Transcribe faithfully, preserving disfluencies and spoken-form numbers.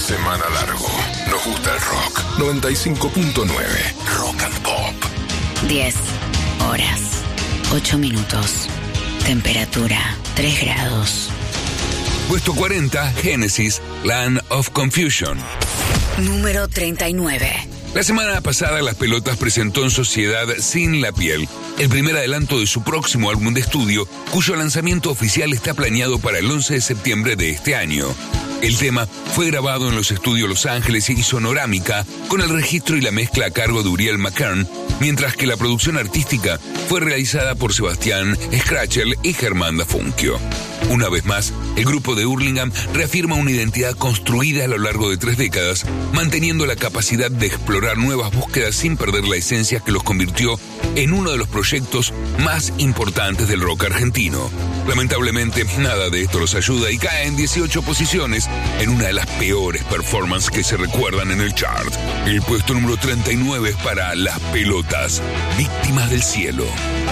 semana largo. Nos gusta el rock. noventa y cinco punto nueve Rock and Pop. diez horas, ocho minutos. Temperatura, tres grados. Puesto cuarenta, Genesis, Land of Confusion. Número treinta y nueve. La semana pasada Las Pelotas presentó en Sociedad Sin la Piel, el primer adelanto de su próximo álbum de estudio, cuyo lanzamiento oficial está planeado para el once de septiembre de este año. El tema fue grabado en los estudios Los Ángeles y Sonorámica, con el registro y la mezcla a cargo de Uriel McKern, mientras que la producción artística fue realizada por Sebastián Scratchel y Germán Dafunquio. Una vez más, el grupo de Hurlingham reafirma una identidad construida a lo largo de tres décadas, manteniendo la capacidad de explorar nuevas búsquedas sin perder la esencia que los convirtió en uno de los proyectos más importantes del rock argentino. Lamentablemente, nada de esto los ayuda y cae en dieciocho posiciones en una de las peores performances que se recuerdan en el chart. El puesto número treinta y nueve es para Las Pelotas, Víctimas del Cielo.